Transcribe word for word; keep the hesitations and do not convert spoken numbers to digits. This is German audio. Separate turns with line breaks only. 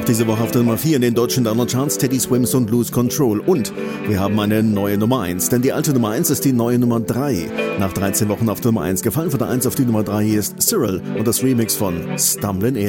diese Woche auf der Nummer vier in den deutschen Download-Charts Teddy Swims und Lose Control. Und wir haben eine neue Nummer eins, denn die alte Nummer eins ist die neue Nummer drei. Nach dreizehn Wochen auf der Nummer eins gefallen von der eins auf die Nummer drei. Hier ist Cyril und das Remix von Stumblin' In.